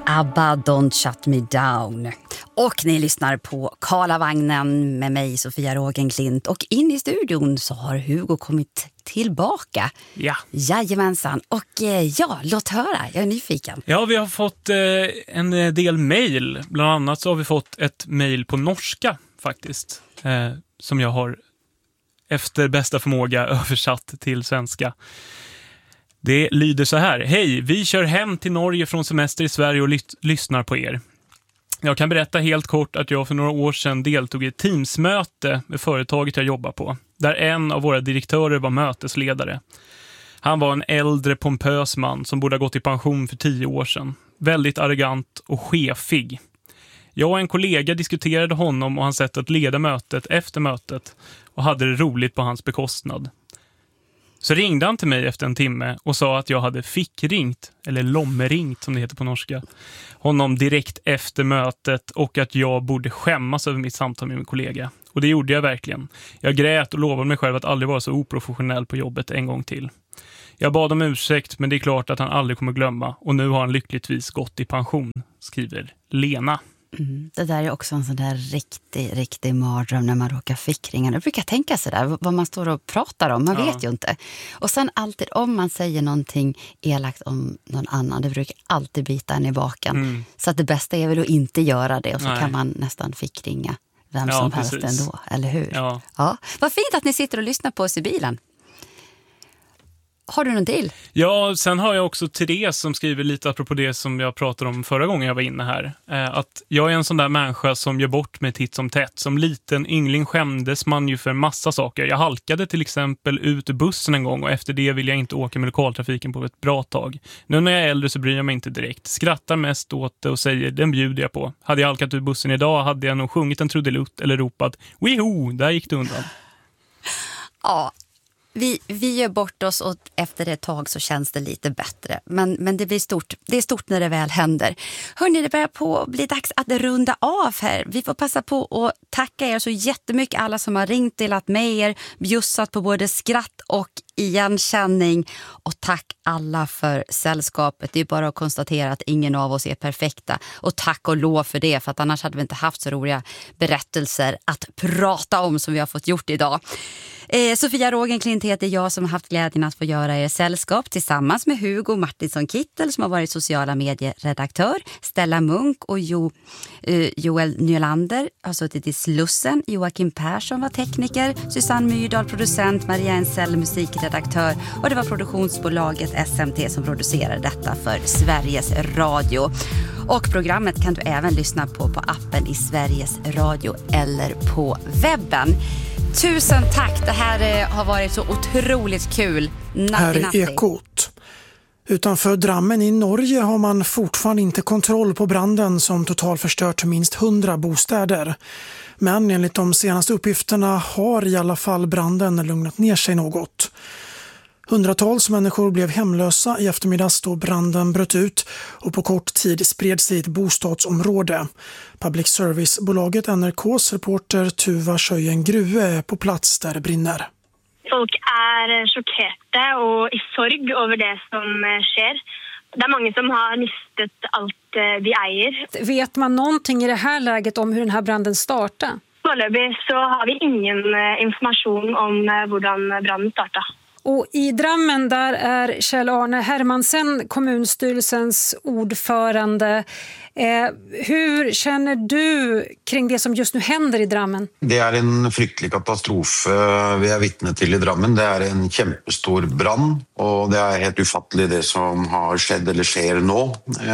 ABBA, Don't Shut Me Down. Och ni lyssnar på Karlavagnen med mig, Sofia Rogenklint. Och in i studion så har Hugo kommit tillbaka. Ja. Jajamensan. Och ja, låt höra. Jag är nyfiken. Ja, vi har fått en del mejl. Bland annat så har vi fått ett mejl på norska faktiskt. Som jag har efter bästa förmåga översatt till svenska. Det lyder så här. Hej, vi kör hem till Norge från semester i Sverige och lyssnar på er. Jag kan berätta helt kort att jag för några år sedan deltog i ett teamsmöte med företaget jag jobbar på. Där en av våra direktörer var mötesledare. Han var en äldre pompös man som borde ha gått i pension för 10 år sedan. Väldigt arrogant och chefig. Jag och en kollega diskuterade honom och hans sätt att leda mötet efter mötet och hade det roligt på hans bekostnad. Så ringde han till mig efter en timme och sa att jag hade fickringt, eller lommeringt som det heter på norska, honom direkt efter mötet och att jag borde skämmas över mitt samtal med min kollega. Och det gjorde jag verkligen. Jag grät och lovade mig själv att aldrig vara så oprofessionell på jobbet en gång till. Jag bad om ursäkt, men det är klart att han aldrig kommer glömma och nu har han lyckligtvis gått i pension, skriver Lena. Det där är också en sån där riktig mardröm när man råkar fickringa. Jag brukar tänka sig där vad man står och pratar om. Man vet ju inte. Och sen alltid om man säger någonting elakt om någon annan, det brukar alltid bita en i baken. Så att det bästa är väl att inte göra det och så kan man nästan fickringa vem som helst ändå, eller hur? Ja. Ja. Vad fint att ni sitter och lyssnar på oss i bilen. Har du någon till? Ja, sen har jag också Therese som skriver lite apropå det som jag pratade om förra gången jag var inne här. Att jag är en sån där människa som gör bort mig titt som tätt. Som liten yngling skämdes man ju för massa saker. Jag halkade till exempel ut ur bussen en gång och efter det vill jag inte åka med lokaltrafiken på ett bra tag. Nu när jag är äldre så bryr jag mig inte direkt. Skrattar mest åt det och säger, den bjuder jag på. Hade jag halkat ut bussen idag hade jag nog sjungit en trudelutt eller ropat, wiho, där gick det undan. Ja. Vi gör bort oss och efter ett tag så känns det lite bättre. Men det blir stort. Det är stort när det väl händer. Hörrni, det börjar på bli dags att runda av här. Vi får passa på att tacka er så jättemycket alla som har ringt, delat med er, bjussat på både skratt och igenkänning. Och tack alla för sällskapet. Det är bara att konstatera att ingen av oss är perfekta. Och tack och lov för det, för att annars hade vi inte haft så roliga berättelser att prata om som vi har fått gjort idag. Sofia Rogenklint heter jag som har haft glädjen att få göra er sällskap tillsammans med Hugo Martinsson Kittel som har varit sociala medieredaktör, Stella Munk och Joel Nylander har suttit i Slussen, Joakim Persson var tekniker, Susanne Myrdal producent, Maria Ensell musikredaktör och det var produktionsbolaget SMT som producerade detta för Sveriges Radio. Och programmet kan du även lyssna på appen i Sveriges Radio eller på webben. Tusen tack, det här har varit så otroligt kul. Här är Ekot. Utanför Drammen i Norge har man fortfarande inte kontroll på branden som totalt förstört minst 100 bostäder. Men enligt de senaste uppgifterna har i alla fall branden lugnat ner sig något. Hundratals människor blev hemlösa i eftermiddags då branden bröt ut och på kort tid spred sig i ett bostadsområde. Public service-bolaget NRKs reporter Tuva Sjöjen Grue är på plats där det brinner. Folk är chockerade och i sorg över det som sker. Det är många som har mistet allt de äger. Vet man någonting i det här läget om hur den här branden startade? Föreløpig så har vi ingen information om hur branden startade. Och i Drammen där är Kjell-Arne Hermansen, kommunstyrelsens ordförande. Hur känner du kring det som just nu händer i Drammen? Det är en fryktelig katastrof vi är vittne till i Drammen. Det är en jättestor brand och det är helt ufattelig det som har skett eller sker nu.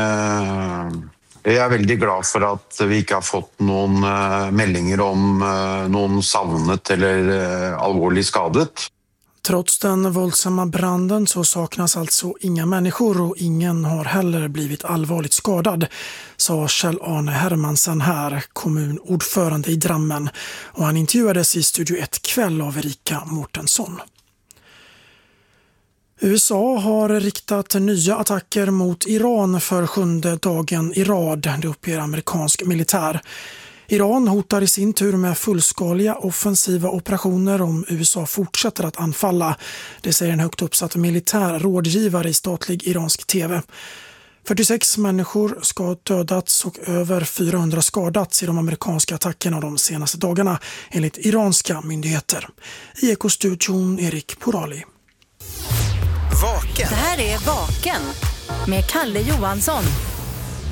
Jag är väldigt glad för att vi inte har fått någon meldingar om någon savnet eller allvarligt skadet. Trots den våldsamma branden så saknas alltså inga människor och ingen har heller blivit allvarligt skadad, sa Kjell-Arne Hermansen här, kommunordförande i Drammen, och han intervjuades i Studio 1 kväll av Erika Mårtensson. USA har riktat nya attacker mot Iran för 7:e dagen i rad, det uppger amerikansk militär. Iran hotar i sin tur med fullskaliga offensiva operationer om USA fortsätter att anfalla. Det säger en högt uppsatt militär rådgivare i statlig iransk tv. 46 människor ska ha dödats och över 400 skadats i de amerikanska attackerna de senaste dagarna enligt iranska myndigheter. I Ekostudion Erik Porali. Vaken. Det här är Vaken med Kalle Johansson.